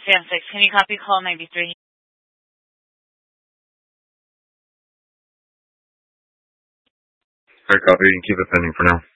Sam 6, can you copy call 93? Alright, copy. You can keep it pending for now.